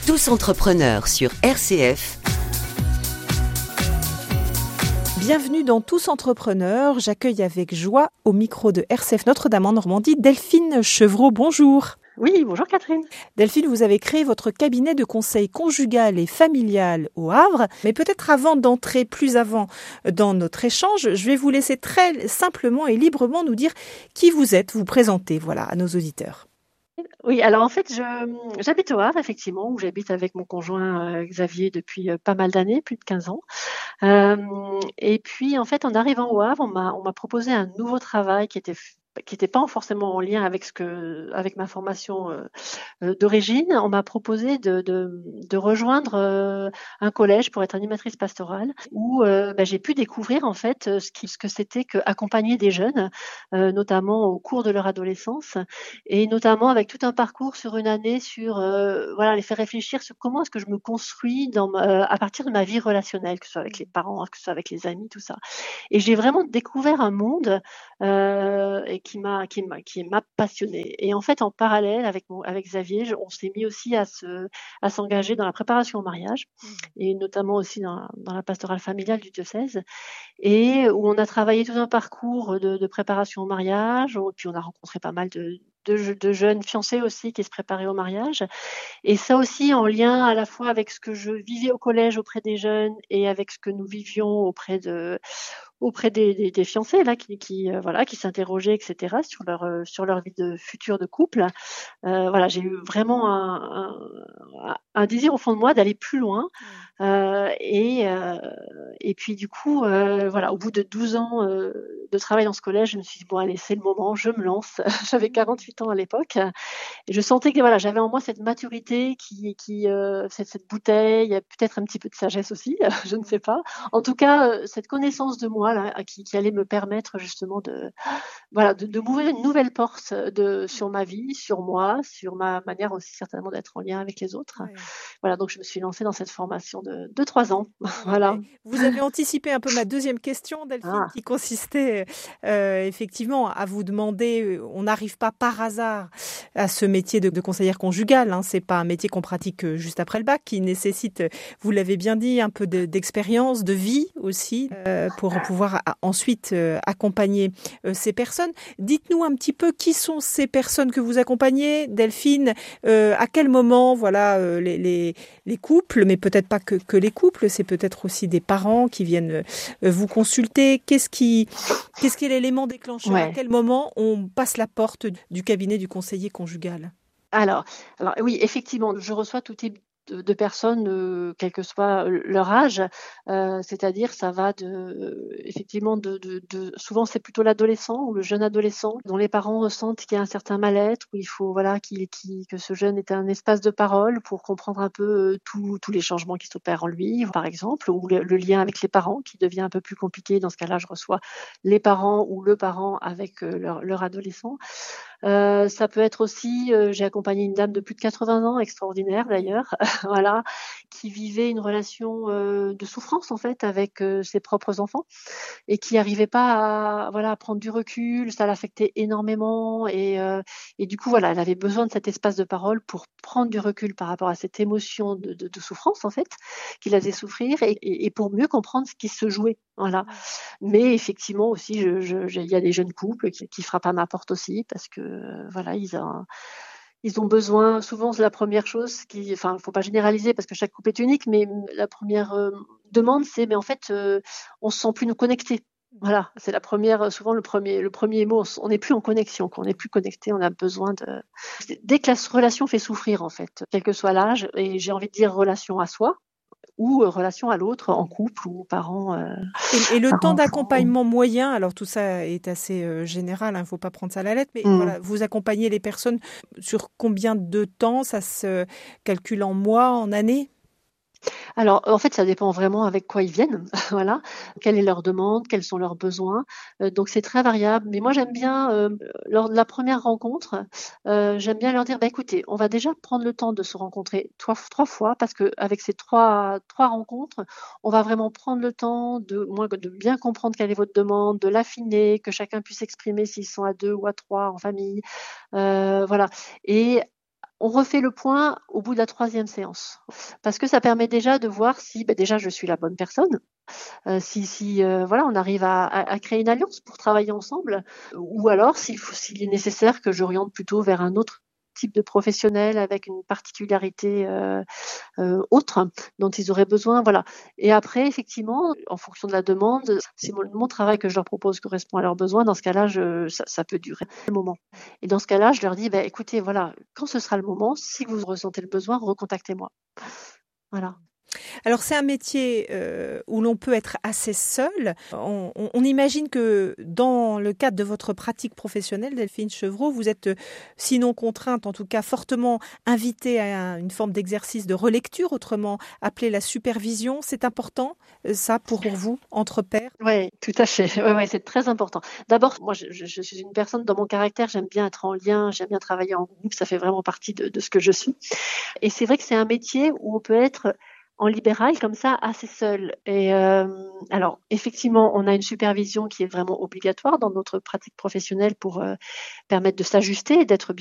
Tous entrepreneurs sur RCF. Bienvenue dans Tous entrepreneurs. J'accueille avec joie au micro de RCF Notre-Dame en Normandie Delphine Chevreau. Bonjour. Oui, bonjour Catherine. Delphine, vous avez créé votre cabinet de conseil conjugal et familial au Havre. Mais peut-être avant d'entrer plus avant dans notre échange, je vais vous laisser très simplement et librement nous dire qui vous êtes, vous présenter à nos auditeurs. Oui, alors en fait, j'habite au Havre, effectivement, où j'habite avec mon conjoint Xavier depuis pas mal d'années, plus de 15 ans. Et puis, en fait, en arrivant au Havre, on m'a proposé un nouveau travail qui était pas forcément en lien avec ma formation d'origine. On m'a proposé de rejoindre un collège pour être animatrice pastorale, où j'ai pu découvrir en fait ce que c'était qu'accompagner des jeunes, notamment au cours de leur adolescence, et notamment avec tout un parcours sur une année sur les faire réfléchir sur comment est-ce que je me construis à partir de ma vie relationnelle, que ce soit avec les parents, que ce soit avec les amis, tout ça. Et j'ai vraiment découvert un monde et qui m'a passionnée. Et en fait, en parallèle avec Xavier, on s'est mis aussi à s'engager dans la préparation au mariage, et notamment aussi dans la pastorale familiale du diocèse, et où on a travaillé tout un parcours de préparation au mariage. Puis on a rencontré pas mal de jeunes fiancés aussi qui se préparaient au mariage. Et ça aussi en lien à la fois avec ce que je vivais au collège auprès des jeunes et avec ce que nous vivions auprès des fiancés là qui s'interrogeaient, etc., sur leur vie de future de couple. J'ai eu vraiment un désir au fond de moi d'aller plus loin. Et puis du coup, au bout de 12 ans de travail dans ce collège, je me suis dit bon allez, c'est le moment, je me lance. J'avais 48 ans à l'époque, et je sentais que j'avais en moi cette maturité cette bouteille, peut-être un petit peu de sagesse aussi, je ne sais pas. En tout cas, cette connaissance de moi là, qui allait me permettre justement de m'ouvrir une nouvelle porte sur ma vie, sur moi, sur ma manière aussi certainement d'être en lien avec les autres. Ouais. Donc je me suis lancée dans cette formation de 3 ans. Voilà. Vous avez anticipé un peu ma deuxième question, Delphine, qui consistait effectivement à vous demander, on n'arrive pas par hasard à ce métier de conseillère conjugale, hein, c'est pas un métier qu'on pratique juste après le bac, qui nécessite, vous l'avez bien dit, un peu d'expérience, de vie aussi, pour pouvoir ensuite accompagner ces personnes. Dites-nous un petit peu qui sont ces personnes que vous accompagnez, Delphine, à quel moment les couples, mais peut-être pas que les couples, c'est peut-être aussi des parents qui viennent vous consulter. Qu'est-ce qui est l'élément déclencheur? À quel moment on passe la porte du cabinet du conseiller conjugal? Alors oui, effectivement, je reçois tout type de personnes, quel que soit leur âge, c'est-à-dire ça va effectivement souvent c'est plutôt l'adolescent ou le jeune adolescent dont les parents ressentent qu'il y a un certain mal-être, où il faut que ce jeune ait un espace de parole pour comprendre un peu tous les changements qui s'opèrent en lui, par exemple, ou le lien avec les parents qui devient un peu plus compliqué. Dans ce cas-là, je reçois les parents ou le parent avec leur adolescent. Ça peut être aussi, j'ai accompagné une dame de plus de 80 ans, extraordinaire d'ailleurs, qui vivait une relation de souffrance en fait avec ses propres enfants, et qui n'arrivait pas à prendre du recul. Ça l'affectait énormément, et du coup elle avait besoin de cet espace de parole pour prendre du recul par rapport à cette émotion de souffrance en fait, qui la faisait souffrir, et pour mieux comprendre ce qui se jouait. Voilà. Mais effectivement aussi, il y a des jeunes couples qui frappent à ma porte aussi, parce que ils ont besoin. Souvent, c'est la première chose faut pas généraliser parce que chaque couple est unique, mais la première demande, c'est mais en fait, on se sent plus nous connecter. Voilà, c'est la première. Souvent, le premier mot, on n'est plus en connexion. Quand on n'est plus connecté, on a besoin dès que la relation fait souffrir, en fait, quel que soit l'âge, et j'ai envie de dire relation à soi, ou relation à l'autre, en couple ou parents. Et le temps d'accompagnement moyen, alors tout ça est assez général, il ne faut pas prendre ça à la lettre, mais vous accompagnez les personnes sur combien de temps? Ça se calcule en mois, en années? Alors, en fait, ça dépend vraiment avec quoi ils viennent, voilà. Quelle est leur demande, quels sont leurs besoins, donc c'est très variable. Mais moi, j'aime bien, lors de la première rencontre, j'aime bien leur dire: écoutez, on va déjà prendre le temps de se rencontrer 3 fois, parce qu'avec ces trois rencontres, on va vraiment prendre le temps de bien comprendre quelle est votre demande, de l'affiner, que chacun puisse exprimer s'ils sont à 2 ou à 3 en famille, voilà. Et On refait le point au bout de la 3e séance parce que ça permet déjà de voir si, déjà je suis la bonne personne, si voilà, on arrive à créer une alliance pour travailler ensemble, ou alors s'il est nécessaire que j'oriente plutôt vers un autre type de professionnel avec une particularité autre dont ils auraient besoin, voilà. Et après, effectivement, en fonction de la demande, si mon travail que je leur propose correspond à leurs besoins, dans ce cas-là, ça peut durer un moment. Et dans ce cas-là, je leur dis, écoutez, voilà, quand ce sera le moment, si vous ressentez le besoin, recontactez-moi. Voilà. Alors c'est un métier où l'on peut être assez seul. On imagine que dans le cadre de votre pratique professionnelle, Delphine Chevreau, vous êtes sinon contrainte, en tout cas fortement invitée à une forme d'exercice de relecture, autrement appelé la supervision. C'est important, ça, pour vous, entre pairs? Oui, tout à fait. Ouais, c'est très important. D'abord, moi, je suis une personne, dans mon caractère, j'aime bien être en lien, j'aime bien travailler en groupe, ça fait vraiment partie de ce que je suis. Et c'est vrai que c'est un métier où on peut être en libéral comme ça, assez seul. Et alors, effectivement, on a une supervision qui est vraiment obligatoire dans notre pratique professionnelle pour permettre de s'ajuster et d'être bien